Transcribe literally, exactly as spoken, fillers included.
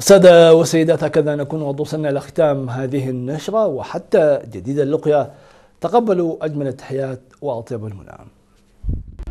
سادة وسيدات، هكذا نكون قد وصلنا إلى ختام هذه النشرة، وحتى جديد اللقيا تقبلوا أجمل التحيات وأطيب المنى.